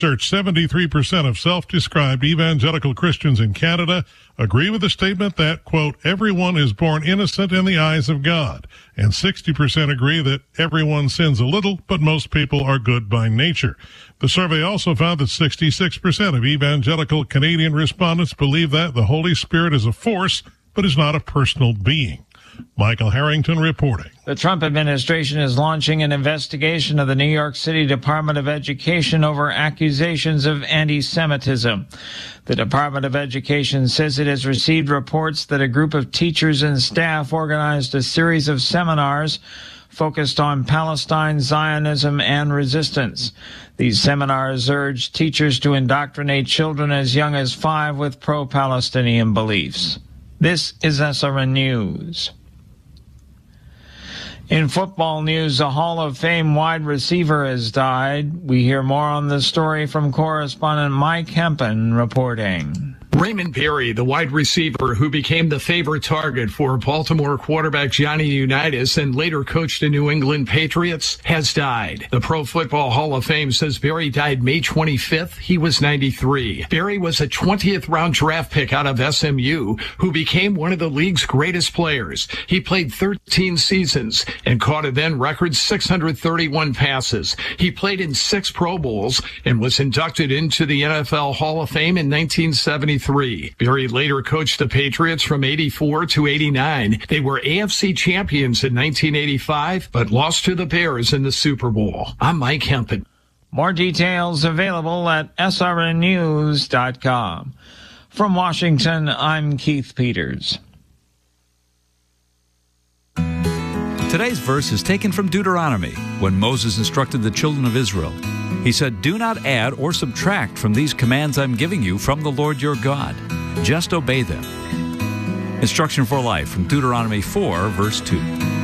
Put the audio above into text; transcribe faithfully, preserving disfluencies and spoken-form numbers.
seventy-three percent of self-described evangelical Christians in Canada agree with the statement that, quote, everyone is born innocent in the eyes of God, and sixty percent agree that everyone sins a little, but most people are good by nature. The survey also found that sixty-six percent of evangelical Canadian respondents believe that the Holy Spirit is a force, but is not a personal being. Michael Harrington reporting. The Trump administration is launching an investigation of the New York City Department of Education over accusations of anti-Semitism. The Department of Education says it has received reports that a group of teachers and staff organized a series of seminars focused on Palestine, Zionism, and resistance. These seminars urged teachers to indoctrinate children as young as five with pro-Palestinian beliefs. This is S R N News. In football news, a Hall of Fame wide receiver has died. We hear more on the story from correspondent Mike Hempen reporting. Raymond Berry, the wide receiver who became the favorite target for Baltimore quarterback Johnny Unitas and later coached the New England Patriots, has died. The Pro Football Hall of Fame says Berry died May twenty-fifth. He was ninety-three. Berry was a twentieth round draft pick out of S M U who became one of the league's greatest players. He played thirteen seasons and caught a then record six hundred thirty-one passes. He played in six Pro Bowls and was inducted into the N F L Hall of Fame in nineteen seventy-three. Berry later coached the Patriots from eighty-four to eighty-nine. They were A F C champions in nineteen eighty-five, but lost to the Bears in the Super Bowl. I'm Mike Hempen. More details available at S R N news dot com. From Washington, I'm Keith Peters. Today's verse is taken from Deuteronomy, when Moses instructed the children of Israel. He said, "Do not add or subtract from these commands I'm giving you from the Lord your God. Just obey them." Instruction for life from Deuteronomy four, verse two.